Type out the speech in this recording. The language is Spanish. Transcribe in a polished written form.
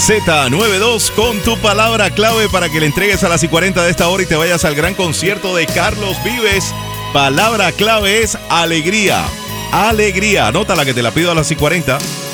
Z92 con tu palabra clave para que le entregues a las 40 de esta hora y te vayas al gran concierto de Carlos Vives. Palabra clave es alegría. Alegría. Anótala que te la pido a las 40.